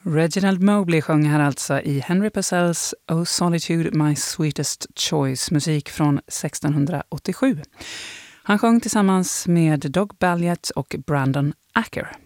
Reginald Mobley sjöng här alltså i Henry Purcells Oh Solitude, My Sweetest Choice, musik från 1687. Han sjöng tillsammans med Doug Balliet och Brandon Acker.